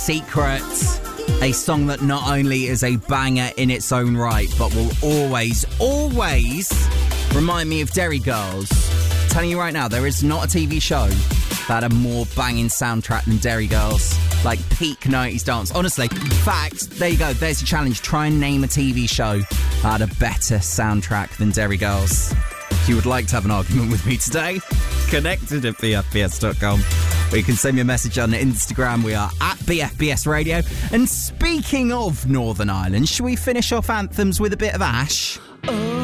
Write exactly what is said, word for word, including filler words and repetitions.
Secret. A song that not only is a banger in its own right, but will always, always remind me of Derry Girls. I'm telling you right now, there is not a T V show that had a more banging soundtrack than Derry Girls. Like peak nineties dance. Honestly, fact, there you go. There's your challenge. Try and name a T V show that had a better soundtrack than Derry Girls. If you would like to have an argument with me today, connected at b f b s dot com. Or you can send me a message on Instagram. We are at B F B S Radio. And speaking of Northern Ireland, should we finish off anthems with a bit of Ash? Oh.